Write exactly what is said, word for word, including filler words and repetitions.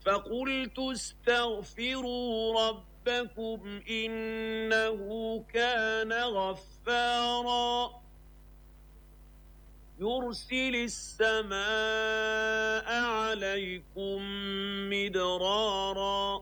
فقلت استغفروا ربكم إنه كان غفارا يرسل السماء عليكم مدرارا